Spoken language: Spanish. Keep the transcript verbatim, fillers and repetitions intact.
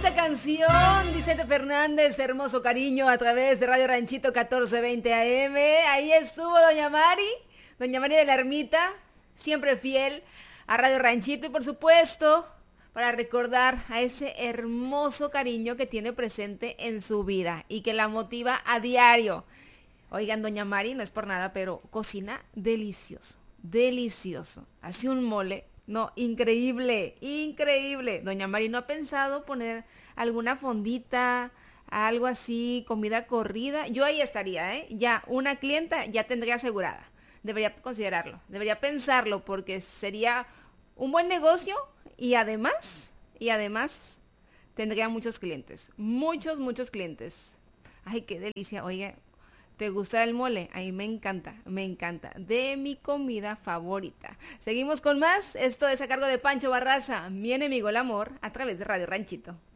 bonita canción, Vicente Fernández, hermoso cariño a través de Radio Ranchito catorce veinte A M. Ahí estuvo Doña Mari, Doña Mari de la Ermita, siempre fiel a Radio Ranchito y por supuesto para recordar a ese hermoso cariño que tiene presente en su vida y que la motiva a diario. Oigan, Doña Mari, no es por nada, pero cocina delicioso, delicioso. Hace un mole. No, increíble, increíble. Doña Mari, ¿no ha pensado poner alguna fondita, algo así, comida corrida? Yo ahí estaría, ¿eh? Ya, una clienta ya tendría asegurada. Debería considerarlo, debería pensarlo porque sería un buen negocio y además, y además tendría muchos clientes, muchos, muchos clientes. Ay, qué delicia, oiga. ¿Te gusta el mole? A mí me encanta, me encanta. De mi comida favorita. Seguimos con más. Esto es a cargo de Pancho Barraza, mi enemigo el amor, a través de Radio Ranchito.